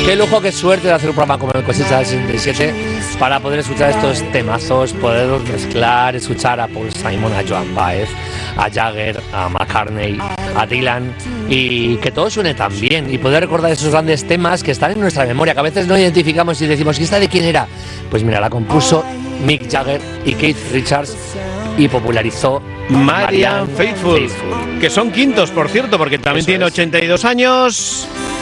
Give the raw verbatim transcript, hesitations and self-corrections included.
Qué lujo, qué suerte de hacer un programa como el Cosecha del sesenta y siete para poder escuchar estos temazos, poderlos mezclar, escuchar a Paul Simon, a Joan Baez, a Jagger, a McCartney, a Dylan, y que todo suene tan bien y poder recordar esos grandes temas que están en nuestra memoria, que a veces no identificamos y decimos, ¿y esta de quién era? Pues mira, la compuso Mick Jagger y Keith Richards y popularizó Marianne Faithfull, Faithfull, que son quintos, por cierto, porque también Eso tiene es. ochenta y dos años.